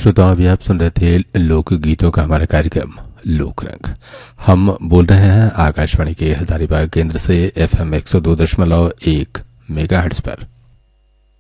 श्रोताओं, अभी आप सुन रहे थे लोक गीतों का हमारा कार्यक्रम लोक रंग। हम बोल रहे हैं आकाशवाणी के हजारीबाग केंद्र से FM 102.1 मेगाहर्ट्ज पर।